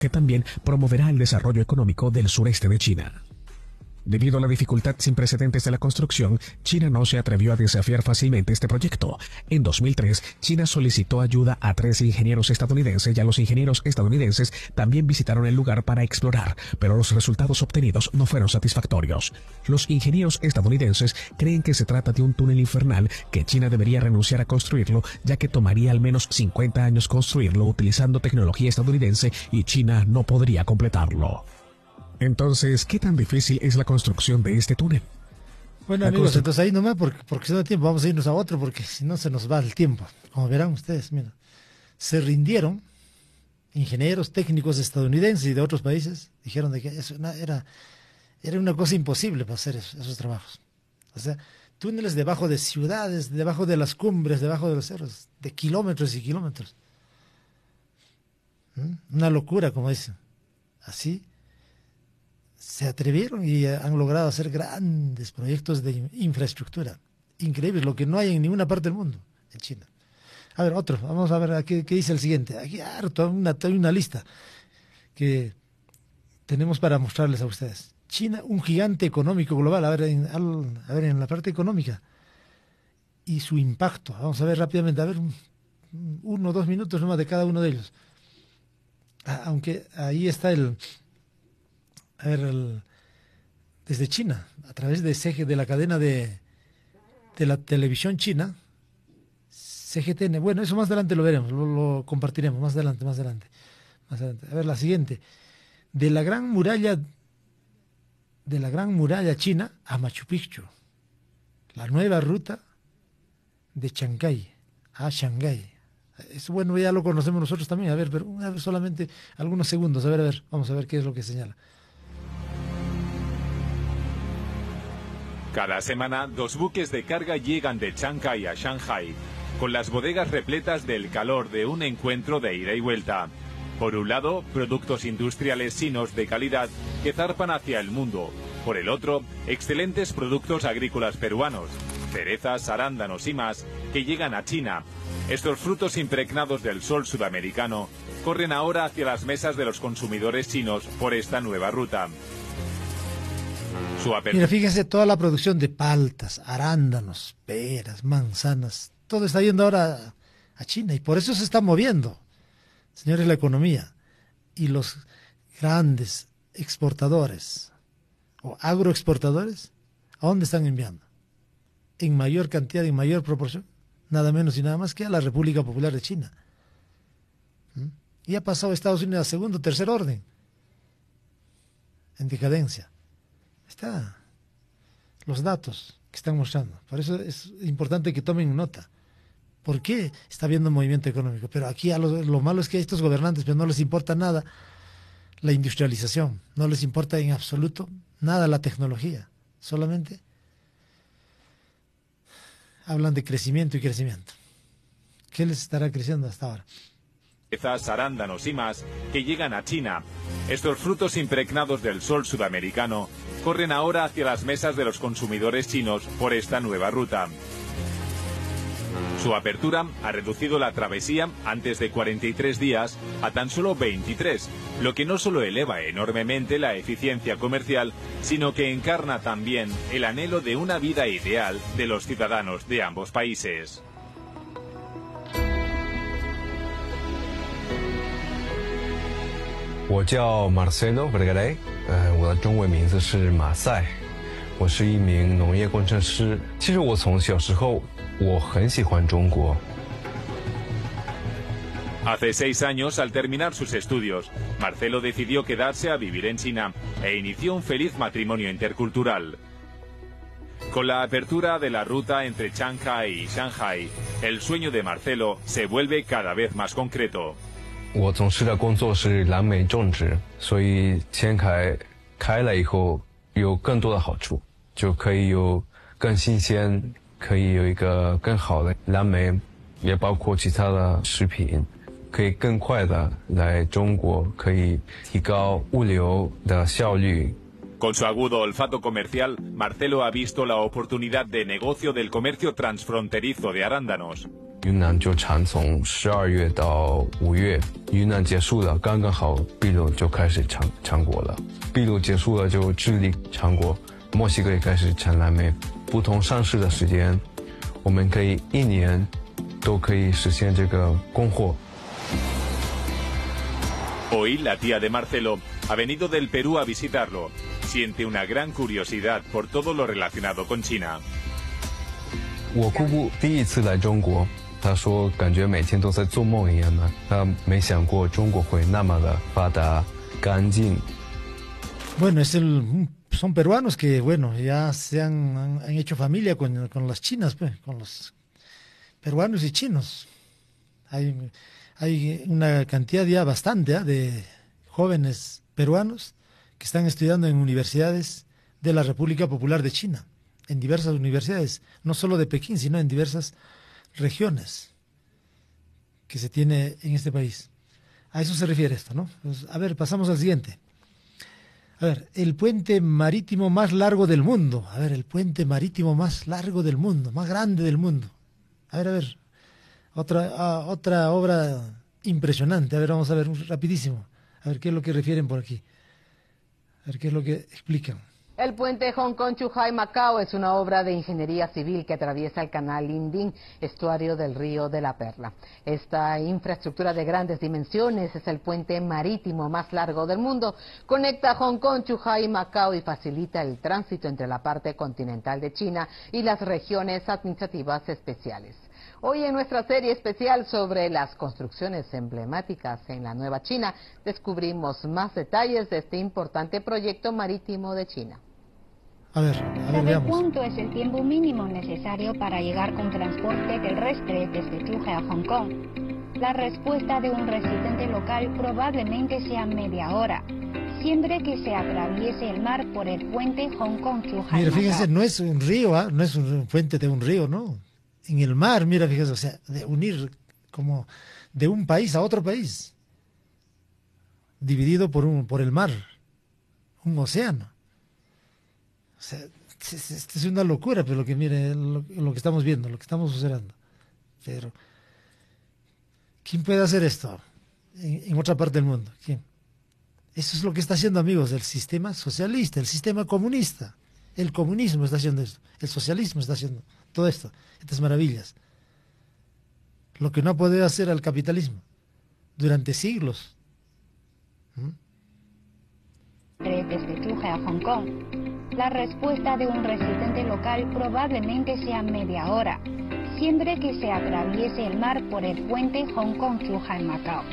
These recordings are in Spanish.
que también promoverá el desarrollo económico del sureste de China. Debido a la dificultad sin precedentes de la construcción, China no se atrevió a desafiar fácilmente este proyecto. En 2003, China solicitó ayuda a 3 ingenieros estadounidenses y a los ingenieros estadounidenses también visitaron el lugar para explorar, pero los resultados obtenidos no fueron satisfactorios. Los ingenieros estadounidenses creen que se trata de un túnel infernal que China debería renunciar a construirlo, ya que tomaría al menos 50 años construirlo utilizando tecnología estadounidense y China no podría completarlo. Entonces, ¿qué tan difícil es la construcción de este túnel? Bueno, amigos, entonces ahí nomás, porque si no hay tiempo, vamos a irnos a otro, porque si no se nos va el tiempo. Como verán ustedes, mira, se rindieron ingenieros técnicos estadounidenses y de otros países, dijeron de que eso era una cosa imposible para hacer esos trabajos. O sea, túneles debajo de ciudades, debajo de las cumbres, debajo de los cerros, de kilómetros y kilómetros. Una locura, como dicen. Así se atrevieron y han logrado hacer grandes proyectos de infraestructura. Increíble, lo que no hay en ninguna parte del mundo, en China. A ver, otro, vamos a ver aquí, qué dice el siguiente. Aquí harto, hay una lista que tenemos para mostrarles a ustedes. China, un gigante económico global. A ver, en la parte económica y su impacto. Vamos a ver rápidamente, a ver, 1 o 2 minutos nomás de cada uno de ellos. Aunque ahí está desde China, a través de la cadena de la televisión china, CGTN. Bueno, eso más adelante lo veremos, lo compartiremos más adelante. A ver, la siguiente. De la gran muralla china a Machu Picchu, la nueva ruta de Shanghái a Shanghái. Eso, bueno, ya lo conocemos nosotros también. A ver, pero solamente algunos segundos. A ver, vamos a ver qué es lo que señala. Cada semana, 2 buques de carga llegan de Shanghái a Shanghái, con las bodegas repletas del calor de un encuentro de ida y vuelta. Por un lado, productos industriales chinos de calidad que zarpan hacia el mundo. Por el otro, excelentes productos agrícolas peruanos, cerezas, arándanos y más, que llegan a China. Estos frutos impregnados del sol sudamericano corren ahora hacia las mesas de los consumidores chinos por esta nueva ruta. Mira, fíjense toda la producción de paltas, arándanos, peras, manzanas, todo está yendo ahora a China y por eso se está moviendo, señores, la economía. Y los grandes exportadores o agroexportadores, ¿a dónde están enviando? En mayor cantidad, en mayor proporción, nada menos y nada más que a la República Popular de China. Y ha pasado Estados Unidos a segundo o tercer orden, en decadencia. Está los datos que están mostrando. Por eso es importante que tomen nota. ¿Por qué está habiendo un movimiento económico? Pero aquí lo malo es que a estos gobernantes no les importa nada la industrialización, no les importa en absoluto nada la tecnología. Solamente hablan de crecimiento y crecimiento. ¿Qué les estará creciendo hasta ahora? Arándanos y más que llegan a China. Estos frutos impregnados del sol sudamericano corren ahora hacia las mesas de los consumidores chinos por esta nueva ruta. Su apertura ha reducido la travesía antes de 43 días a tan solo 23, lo que no solo eleva enormemente la eficiencia comercial, sino que encarna también el anhelo de una vida ideal de los ciudadanos de ambos países. 我叫 Marcelo Vergara， 我的中文名字是马赛，我是一名农业工程师。其实我从小时候我很喜欢中国。 Hace 6 años, al terminar sus estudios, Marcelo decidió quedarse a vivir en China e inició un feliz matrimonio intercultural. Con la apertura de la ruta entre Shanghái y Shanghái, el sueño de Marcelo se vuelve cada vez más concreto. 我从事的工作是蓝莓种植，所以签开了以后有更多的好处，就可以有更新鲜，可以有一个更好的蓝莓，也包括其他的食品，可以更快的来中国，可以提高物流的效率。 Con su agudo olfato comercial, Marcelo ha visto la oportunidad de negocio del comercio transfronterizo de arándanos. 云南就产从12月到5月，云南结束了，刚刚好秘鲁就开始产果了。秘鲁结束了就智利产果，墨西哥也开始产蓝莓。不同上市的时间，我们可以1年都可以实现这个供货。 Hoy la tía de Marcelo ha venido del Perú a visitarlo. Siente una gran curiosidad por todo lo relacionado con China. 我姑姑第一次来中国，她说感觉每天都在做梦一样的，她没想过中国会那么的发达、干净。 Bueno, son peruanos que, bueno, ya han hecho familia con las chinas, pues, con los peruanos y chinos. Hay una cantidad ya bastante de jóvenes peruanos que están estudiando en universidades de la República Popular de China, en diversas universidades, no solo de Pekín, sino en diversas regiones que se tiene en este país. A eso se refiere esto, ¿no? Pues, a ver, pasamos al siguiente. A ver, el puente marítimo más largo del mundo. A ver, el puente marítimo más largo del mundo, más grande del mundo. A ver. Otra obra impresionante. A ver, vamos a ver rapidísimo. A ver qué es lo que refieren por aquí. A ver qué es lo que explican. El puente Hong Kong-Zhuhai-Macao es una obra de ingeniería civil que atraviesa el canal Linding, estuario del río de la Perla. Esta infraestructura de grandes dimensiones es el puente marítimo más largo del mundo. Conecta Hong Kong, Zhuhai y Macao y facilita el tránsito entre la parte continental de China y las regiones administrativas especiales. Hoy en nuestra serie especial sobre las construcciones emblemáticas en la Nueva China, descubrimos más detalles de este importante proyecto marítimo de China. A ver, ¿Sabe veamos. cuánto es el tiempo mínimo necesario para llegar con transporte terrestre desde Zhuhai a Hong Kong? La respuesta de un residente local probablemente sea media hora, siempre que se atraviese el mar por el puente Hong Kong-Zhuhai. Mira, fíjense, no es un río, no es un puente de un río, no. En el mar, mira, fíjense, o sea, de unir como de un país a otro país, dividido por el mar, un océano. O sea, esto es una locura, pero mire, lo que estamos viendo, lo que estamos observando. Pero, ¿quién puede hacer esto en otra parte del mundo? ¿Quién? Eso es lo que está haciendo, amigos, el sistema socialista, el sistema comunista. El comunismo está haciendo esto, el socialismo está haciendo todo esto, estas maravillas. Lo que no ha podido hacer el capitalismo durante siglos. Desde Zhuhai a Hong Kong. La respuesta de un residente local probablemente sea media hora, siempre que se atraviese el mar por el puente Hong Kong-Zhuhai-Macao.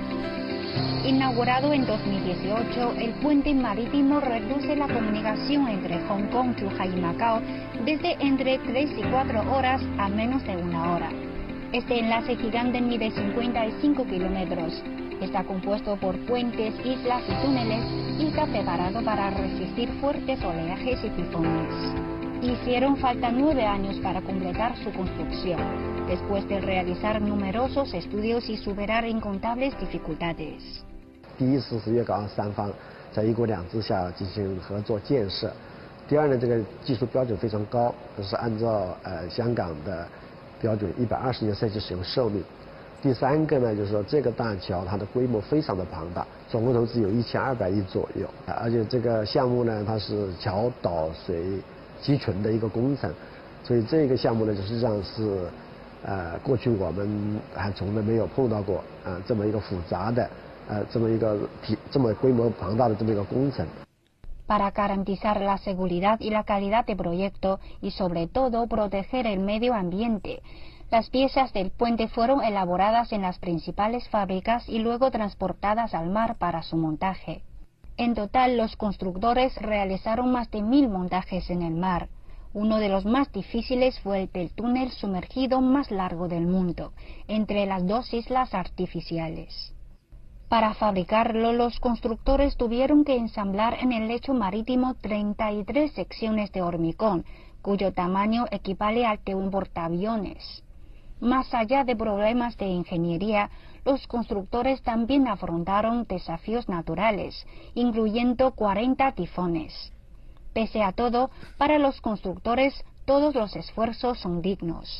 Inaugurado en 2018, el puente marítimo reduce la comunicación entre Hong Kong, Zhuhai y Macao desde entre 3 y 4 horas a menos de 1 hora. Este enlace gigante mide 55 kilómetros. Está compuesto por puentes, islas y túneles y está preparado para resistir fuertes oleajes y tifones. Hicieron falta 9 años para completar su construcción, después de realizar numerosos estudios y superar incontables dificultades. 第一次是粤港澳三方在一国两制下进行合作建设。第二呢，这个技术标准非常高，是按照香港的标准120年设计使用寿命。第三个呢，就是说这个大桥它的规模非常的庞大，总共投资有1200亿左右，而且这个项目呢，它是桥岛水集群的一个工程，所以这个项目呢，实际上是过去我们还从来没有碰到过这么一个复杂的这么规模庞大的这么一个工程。 Para garantizar la seguridad y la calidad del proyecto y sobre todo proteger el medio ambiente, las piezas del puente fueron elaboradas en las principales fábricas y luego transportadas al mar para su montaje. En total, los constructores realizaron más de 1000 montajes en el mar. Uno de los más difíciles fue el del túnel sumergido más largo del mundo, entre las dos islas artificiales. Para fabricarlo, los constructores tuvieron que ensamblar en el lecho marítimo 33 secciones de hormigón, cuyo tamaño equivale al de un portaaviones. Más allá de problemas de ingeniería, los constructores también afrontaron desafíos naturales, incluyendo 40 tifones. Pese a todo, para los constructores, todos los esfuerzos son dignos.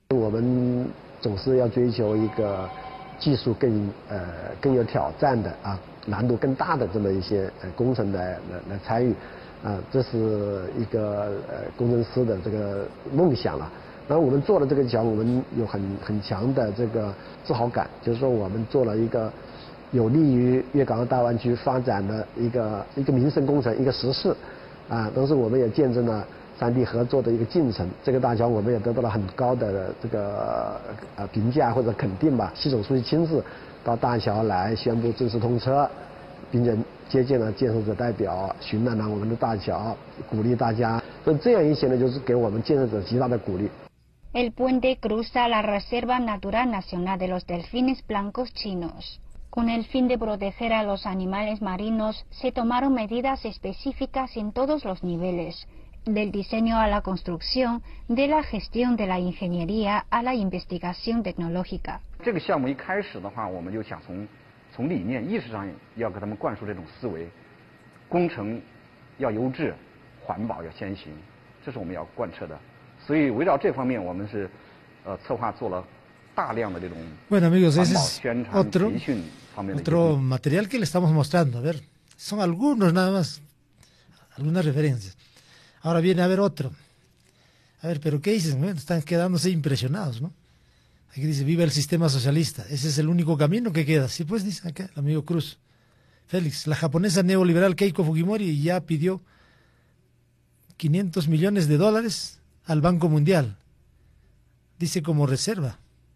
我们总是要追求一个技术更有挑战的难度更大的这么一些工程来参与这是一个工程师的这个梦想了。然后我们做了这个桥，我们有很强的这个自豪感，就是说我们做了一个有利于粤港澳大湾区发展的一个民生工程，一个实事同时我们也见证了三地合作的一个进程。这个大桥我们也得到了很高的这个评价或者肯定吧。习总书记亲自到大桥来宣布正式通车，并且接见了建设者代表，巡览了我们的大桥，鼓励大家。所以这样一些呢，就是给我们建设者极大的鼓励。 El puente cruza la Reserva Natural Nacional de los Delfines Blancos Chinos. Con el fin de proteger a los animales marinos, se tomaron medidas específicas en todos los niveles, del diseño a la construcción, de la gestión de la ingeniería a la investigación tecnológica. 这个项目一开始的话，我们就想从理念意识上要给他们灌输这种思维，工程要优质，环保要先行，这是我们要贯彻的。所以围绕这方面，我们是策划做了大量的这种环保宣传培训方面的。 Otro material que le estamos mostrando, a ver, son algunos nada más, algunas referencias. Ahora viene a ver otro. A ver, pero ¿qué dicen? Bueno, están quedándose impresionados, ¿no? Aquí dice, viva el sistema socialista. Ese es el único camino que queda. Sí, pues dice acá el amigo Cruz. Félix, la japonesa neoliberal Keiko Fujimori ya pidió $500 millones al Banco Mundial. Dice como reserva.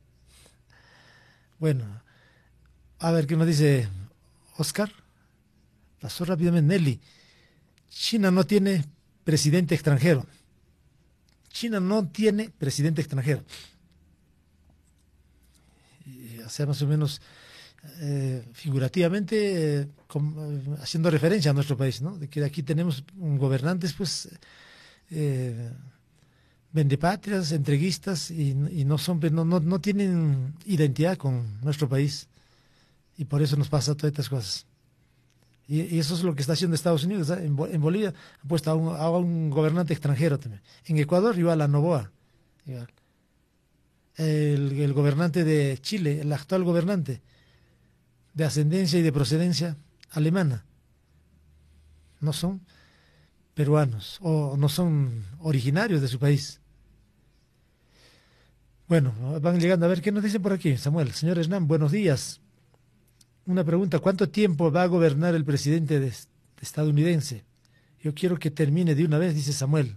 Bueno, a ver qué nos dice Oscar. Pasó rápidamente Nelly. China no tiene presidente extranjero. China no tiene presidente extranjero. O sea, más o menos figurativamente haciendo referencia a nuestro país, ¿no? De que aquí tenemos gobernantes, pues, vendepatrias, entreguistas y no tienen identidad con nuestro país. Y por eso nos pasa todas estas cosas. Y eso es lo que está haciendo Estados Unidos. En Bolivia ha puesto a un gobernante extranjero también. En Ecuador igual a Noboa. Igual. El gobernante de Chile, el actual gobernante, de ascendencia y de procedencia alemana. No son peruanos o no son originarios de su país. Bueno, van llegando a ver qué nos dicen por aquí. Samuel, señor Hernán, buenos días. Una pregunta, ¿cuánto tiempo va a gobernar el presidente estadounidense? Yo quiero que termine de una vez, dice Samuel.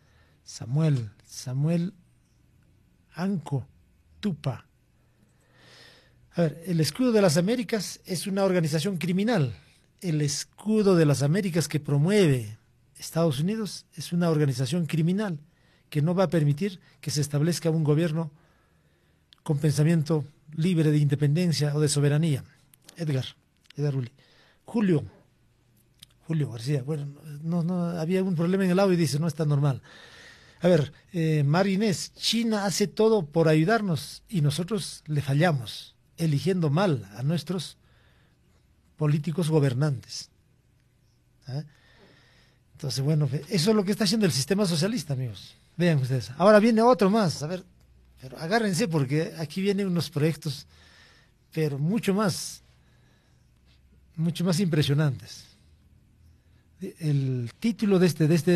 Samuel Anco Tupa. A ver, el Escudo de las Américas es una organización criminal. El Escudo de las Américas que promueve Estados Unidos es una organización criminal que no va a permitir que se establezca un gobierno con pensamiento libre de independencia o de soberanía. Edgar Uli. Julio García. Bueno, no había un problema en el audio y dice, no está normal. A ver, Marinés, China hace todo por ayudarnos y nosotros le fallamos, eligiendo mal a nuestros políticos gobernantes. Entonces, bueno, eso es lo que está haciendo el sistema socialista, amigos. Vean ustedes. Ahora viene otro más. A ver, pero agárrense porque aquí vienen unos proyectos, pero mucho más impresionantes. El título de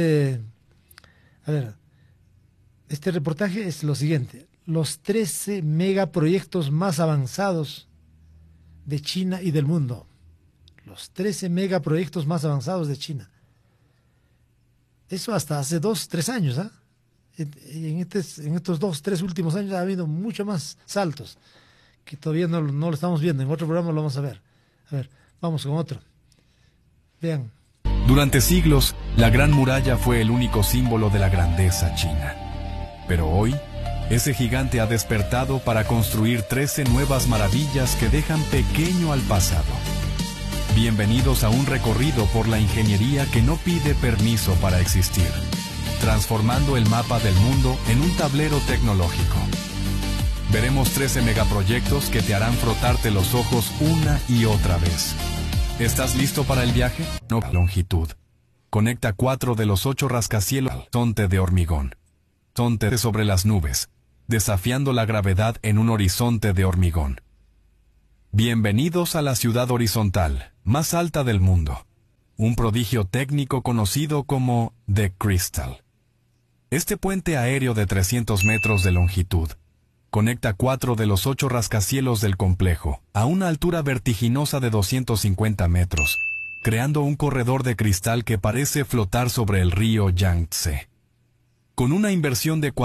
este reportaje es lo siguiente: los 13 megaproyectos más avanzados de China y del mundo. Los 13 megaproyectos más avanzados de China. Eso hasta hace 2-3 años, ¿ah? En estos 2-3 últimos años ha habido mucho más saltos que todavía no lo estamos viendo. En otro programa lo vamos a ver. A ver, vamos con otro. Vean. Durante siglos, la Gran Muralla fue el único símbolo de la grandeza china. Pero hoy, ese gigante ha despertado para construir 13 nuevas maravillas que dejan pequeño al pasado. Bienvenidos a un recorrido por la ingeniería que no pide permiso para existir, transformando el mapa del mundo en un tablero tecnológico. Veremos 13 megaproyectos que te harán frotarte los ojos una y otra vez. ¿Estás listo para el viaje? No longitud. Conecta 4 de los 8 rascacielos. Horizonte de hormigón. Horizonte sobre las nubes. desafiando la gravedad en un horizonte de hormigón. Bienvenidos a la ciudad horizontal, más alta del mundo, un prodigio técnico conocido como The Crystal. Este puente aéreo de 300 metros de longitud conecta 4 de los 8 rascacielos del complejo a una altura vertiginosa de 250 metros, creando un corredor de cristal que parece flotar sobre el río Yangtze. Con una inversión de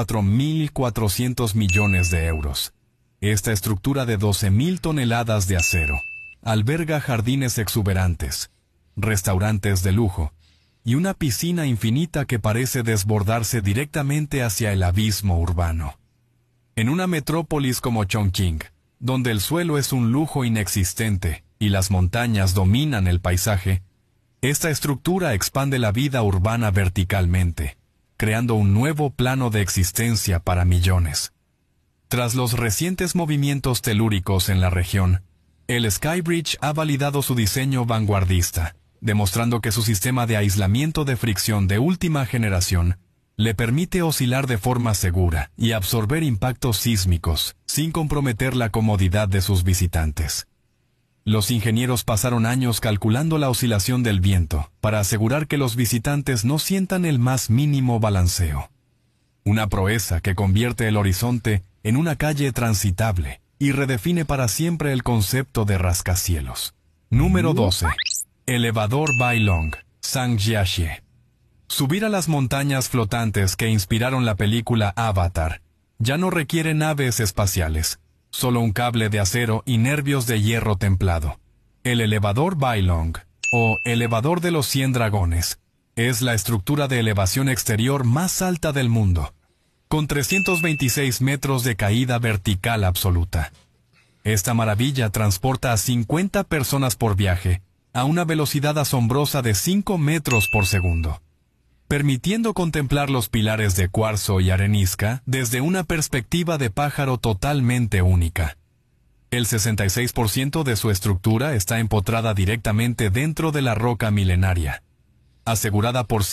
4.400 millones de euros, esta estructura de 12.000 toneladas de acero alberga jardines exuberantes, restaurantes de lujo y una piscina infinita que parece desbordarse directamente hacia el abismo urbano. En una metrópolis como Chongqing, donde el suelo es un lujo inexistente y las montañas dominan el paisaje, esta estructura expande la vida urbana verticalmente, creando un nuevo plano de existencia para millones. Tras los recientes movimientos telúricos en la región, el Skybridge ha validado su diseño vanguardista, demostrando que su sistema de aislamiento de fricción de última generación le permite oscilar de forma segura y absorber impactos sísmicos sin comprometer la comodidad de sus visitantes. Los ingenieros pasaron años calculando la oscilación del viento para asegurar que los visitantes no sientan el más mínimo balanceo. Una proeza que convierte el horizonte en una calle transitable y redefine para siempre el concepto de rascacielos. Número 12. Elevador Bailong, Zhangjiajie. Subir a las montañas flotantes que inspiraron la película Avatar ya no requiere naves espaciales, solo un cable de acero y nervios de hierro templado. El elevador Bailong, o elevador de los 100 dragones, es la estructura de elevación exterior más alta del mundo, con 326 metros de caída vertical absoluta. Esta maravilla transporta a 50 personas por viaje, a una velocidad asombrosa de 5 metros por segundo, permitiendo contemplar los pilares de cuarzo y arenisca desde una perspectiva de pájaro totalmente única. El 66% de su estructura está empotrada directamente dentro de la roca milenaria, asegurada por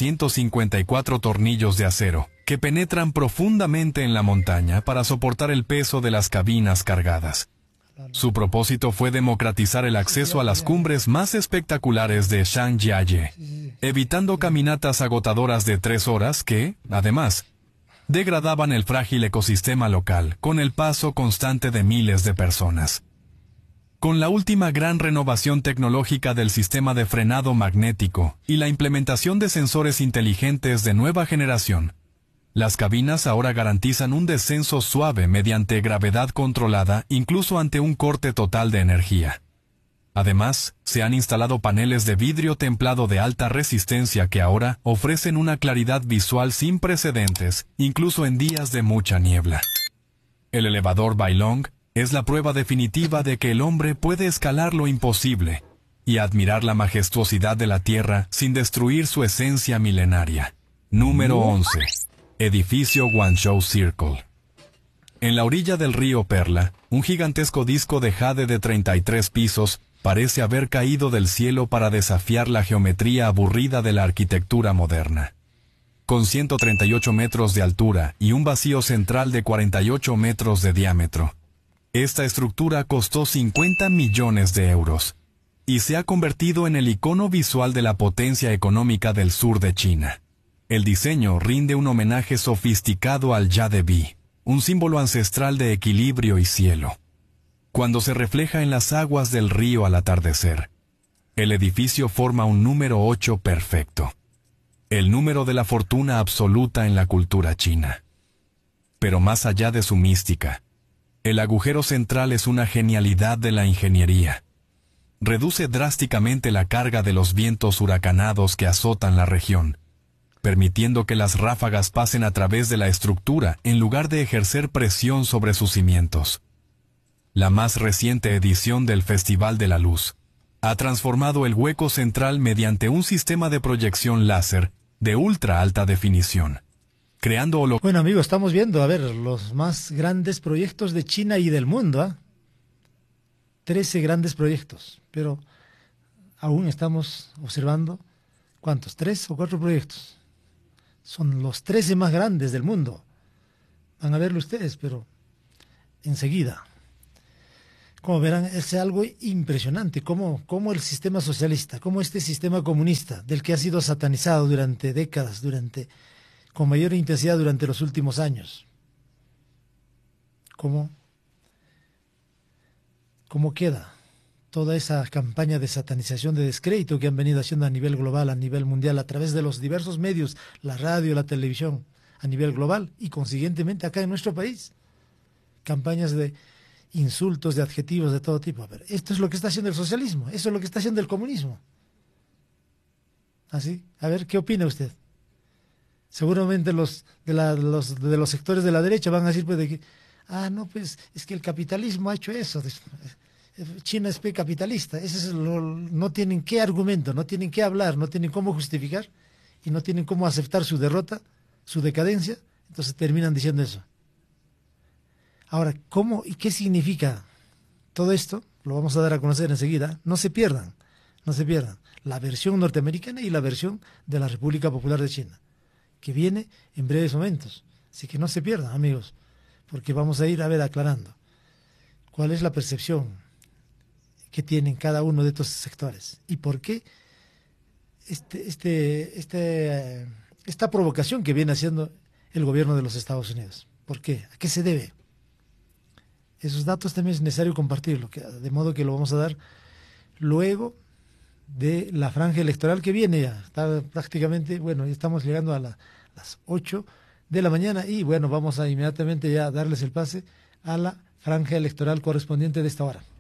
154 tornillos de acero, que penetran profundamente en la montaña para soportar el peso de las cabinas cargadas. Su propósito fue democratizar el acceso a las cumbres más espectaculares de Zhangjiajie, evitando caminatas agotadoras de 3 horas que, además, degradaban el frágil ecosistema local con el paso constante de miles de personas. Con la última gran renovación tecnológica del sistema de frenado magnético y la implementación de sensores inteligentes de nueva generación, las cabinas ahora garantizan un descenso suave mediante gravedad controlada incluso ante un corte total de energía. Además, se han instalado paneles de vidrio templado de alta resistencia que ahora ofrecen una claridad visual sin precedentes, incluso en días de mucha niebla. El elevador Bailong es la prueba definitiva de que el hombre puede escalar lo imposible y admirar la majestuosidad de la Tierra sin destruir su esencia milenaria. Número 11. Edificio Guangzhou Circle. En la orilla del río Perla, un gigantesco disco de jade de 33 pisos parece haber caído del cielo para desafiar la geometría aburrida de la arquitectura moderna. Con 138 metros de altura y un vacío central de 48 metros de diámetro, esta estructura costó 50 millones de euros y se ha convertido en el icono visual de la potencia económica del sur de China. El diseño rinde un homenaje sofisticado al Yadebi, un símbolo ancestral de equilibrio y cielo. Cuando se refleja en las aguas del río al atardecer, el edificio forma un número 8 perfecto, el número de la fortuna absoluta en la cultura china. Pero más allá de su mística, el agujero central es una genialidad de la ingeniería. Reduce drásticamente la carga de los vientos huracanados que azotan la región, permitiendo que las ráfagas pasen a través de la estructura en lugar de ejercer presión sobre sus cimientos. La más reciente edición del Festival de la Luz ha transformado el hueco central mediante un sistema de proyección láser de ultra alta definición, creando Bueno, amigos, estamos viendo, a ver, los más grandes proyectos de China y del mundo, ¿eh? 13 grandes proyectos, pero aún estamos observando, ¿cuántos? 3 o 4 proyectos. Son los 13 más grandes del mundo. Van a verlo ustedes, pero enseguida. Como verán, es algo impresionante, cómo el sistema socialista, cómo este sistema comunista, del que ha sido satanizado durante décadas, con mayor intensidad durante los últimos años, cómo queda toda esa campaña de satanización, de descrédito que han venido haciendo a nivel global, a nivel mundial, a través de los diversos medios, la radio, la televisión, a nivel global y consiguientemente acá en nuestro país. Campañas de insultos, de adjetivos de todo tipo. A ver, esto es lo que está haciendo el socialismo, eso es lo que está haciendo el comunismo. ¿Así? A ver, ¿qué opina usted? Seguramente los de los sectores de la derecha van a decir pues de que no, pues es que el capitalismo ha hecho eso. China es capitalista. No tienen qué argumento, no tienen qué hablar, no tienen cómo justificar y no tienen cómo aceptar su derrota, su decadencia. Entonces terminan diciendo eso. Ahora, ¿cómo y qué significa todo esto? Lo vamos a dar a conocer enseguida. No se pierdan la versión norteamericana y la versión de la República Popular de China, que viene en breves momentos. Así que no se pierdan, amigos, porque vamos a ir aclarando cuál es la percepción que tienen cada uno de estos sectores y por qué esta provocación que viene haciendo el gobierno de los Estados Unidos. ¿Por qué? ¿A qué se debe? Esos datos también es necesario compartirlo, de modo que lo vamos a dar luego de la franja electoral que viene ya. Está prácticamente, ya estamos llegando a las 8 de la mañana y vamos a inmediatamente ya darles el pase a la franja electoral correspondiente de esta hora.